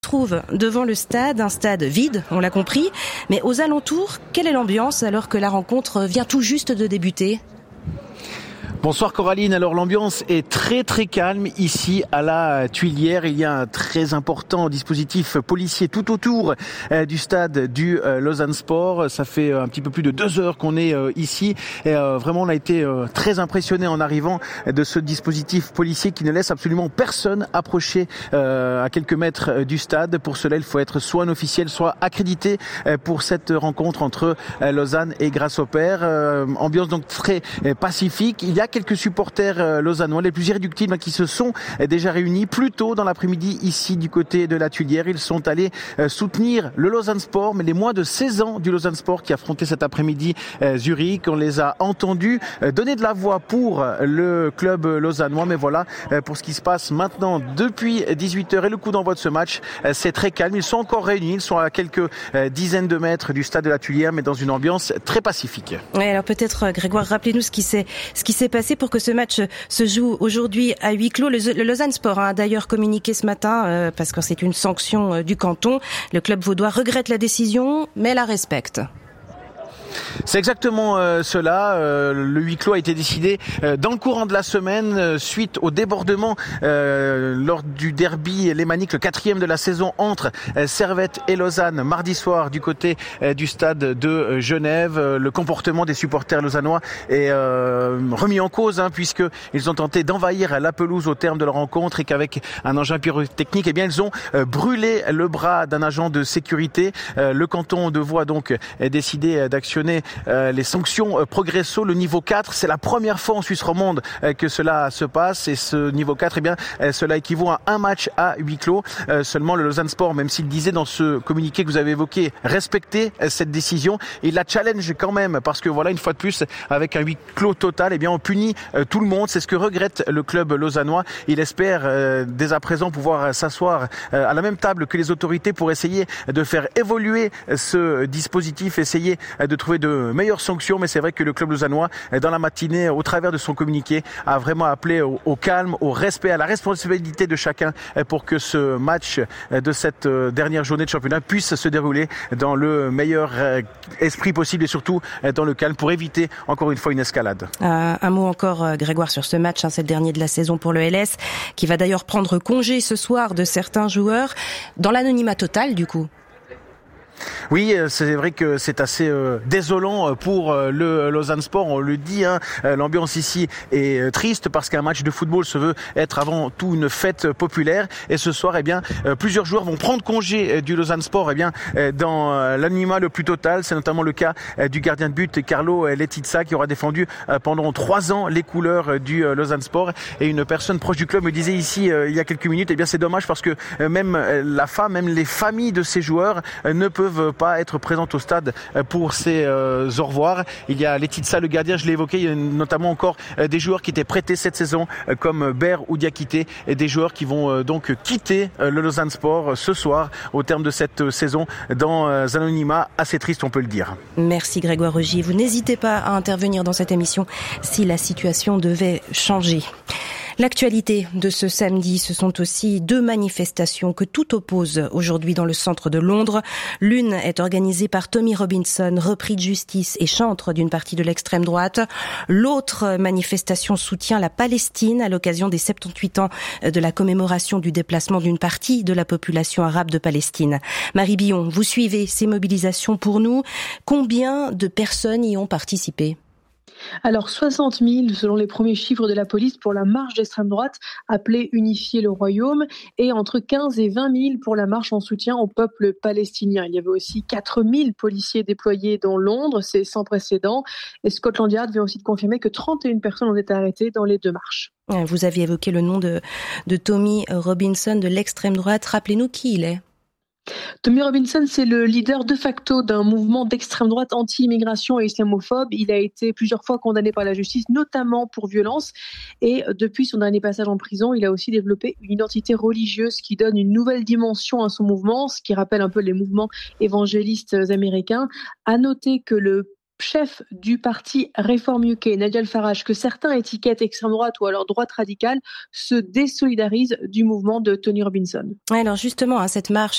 Trouve devant le stade, un stade vide, on l'a compris, mais aux alentours, quelle est l'ambiance alors que la rencontre vient tout juste de débuter ? Bonsoir Coraline, alors l'ambiance est très très calme ici à la Tuilière. Il y a un très important dispositif policier tout autour du stade du Lausanne Sport. Ça fait un petit peu plus de 2 heures qu'on est ici et vraiment on a été très impressionné en arrivant de ce dispositif policier qui ne laisse absolument personne approcher à quelques mètres du stade. Pour cela il faut être soit un officiel soit accrédité pour cette rencontre entre Lausanne et Grasshopper. Ambiance donc très pacifique. Il y a quelques supporters lausannois, les plus irréductibles, qui se sont déjà réunis plus tôt dans l'après-midi ici du côté de la Tuilière. Ils sont allés soutenir le Lausanne Sport, mais les moins de 16 ans du Lausanne Sport qui affrontait cet après-midi Zurich. On les a entendus donner de la voix pour le club lausannois. Mais voilà, pour ce qui se passe maintenant depuis 18h et le coup d'envoi de ce match, c'est très calme. Ils sont encore réunis, ils sont à quelques dizaines de mètres du stade de la Tuilière, mais dans une ambiance très pacifique. Oui, alors peut-être, Grégoire, rappelez-nous ce qui s'est passé pour que ce match se joue aujourd'hui à huis clos. Le Lausanne Sport a d'ailleurs communiqué ce matin, parce que c'est une sanction du canton. Le club vaudois regrette la décision, mais la respecte. C'est exactement cela. Le huis clos a été décidé dans le courant de la semaine suite au débordement lors du derby lémanique, le 4e de la saison entre Servette et Lausanne mardi soir du côté du stade de Genève. Le comportement des supporters lausannois est remis en cause puisqu'ils ont tenté d'envahir la pelouse au terme de leur rencontre et qu'avec un engin pyrotechnique, ils ont brûlé le bras d'un agent de sécurité. Le canton de Vaud a donc décidé d'actionner les sanctions progresso, le niveau 4. C'est la première fois en Suisse romande que cela se passe et ce niveau 4, cela équivaut à un match à huis clos. Seulement le Lausanne Sport, même s'il disait dans ce communiqué que vous avez évoqué respecter cette décision, il la challenge quand même parce que voilà, une fois de plus, avec un huis clos total, on punit tout le monde. C'est ce que regrette le club lausannois. Il espère dès à présent pouvoir s'asseoir à la même table que les autorités pour essayer de faire évoluer ce dispositif, essayer de trouver de meilleures sanctions, mais c'est vrai que le club lausannois, dans la matinée, au travers de son communiqué, a vraiment appelé au calme, au respect, à la responsabilité de chacun pour que ce match de cette dernière journée de championnat puisse se dérouler dans le meilleur esprit possible et surtout dans le calme pour éviter encore une fois une escalade. Un mot encore, Grégoire, sur ce match, c'est le dernier de la saison pour le LS, qui va d'ailleurs prendre congé ce soir de certains joueurs, dans l'anonymat total du coup. Oui, c'est vrai que c'est assez désolant pour le Lausanne Sport. On le dit, l'ambiance ici est triste parce qu'un match de football se veut être avant tout une fête populaire. Et ce soir, plusieurs joueurs vont prendre congé du Lausanne Sport, dans l'anonymat le plus total. C'est notamment le cas du gardien de but Carlo Letizia qui aura défendu pendant 3 ans les couleurs du Lausanne Sport. Et une personne proche du club me disait ici il y a quelques minutes, c'est dommage parce que même même les familles de ces joueurs ne peuvent pas être présente au stade pour ces au revoir. Il y a Letizia, le gardien, je l'ai évoqué, il y a notamment encore des joueurs qui étaient prêtés cette saison comme Ber ou Diakité et des joueurs qui vont donc quitter le Lausanne Sport ce soir au terme de cette saison dans un anonymat assez triste, on peut le dire. Merci Grégoire Rogier. Vous n'hésitez pas à intervenir dans cette émission si la situation devait changer. L'actualité de ce samedi, ce sont aussi 2 manifestations que tout oppose aujourd'hui dans le centre de Londres. L'une est organisée par Tommy Robinson, repris de justice et chantre d'une partie de l'extrême droite. L'autre manifestation soutient la Palestine à l'occasion des 78 ans de la commémoration du déplacement d'une partie de la population arabe de Palestine. Marie Billon, vous suivez ces mobilisations pour nous. Combien de personnes y ont participé ? Alors 60 000 selon les premiers chiffres de la police pour la marche d'extrême droite appelée Unifier le Royaume et entre 15 et 20 000 pour la marche en soutien au peuple palestinien. Il y avait aussi 4 000 policiers déployés dans Londres, c'est sans précédent. Et Scotland Yard vient aussi de confirmer que 31 personnes ont été arrêtées dans les 2 marches. Vous aviez évoqué le nom de Tommy Robinson de l'extrême droite. Rappelez-nous qui il est. Tommy Robinson, c'est le leader de facto d'un mouvement d'extrême droite anti-immigration et islamophobe. Il a été plusieurs fois condamné par la justice, notamment pour violence. Et depuis son dernier passage en prison, il a aussi développé une identité religieuse qui donne une nouvelle dimension à son mouvement, ce qui rappelle un peu les mouvements évangélistes américains. À noter que le chef du parti Reform UK, Nigel Farage, que certains étiquettent extrême droite ou alors droite radicale, se désolidarise du mouvement de Tony Robinson. Alors justement, cette marche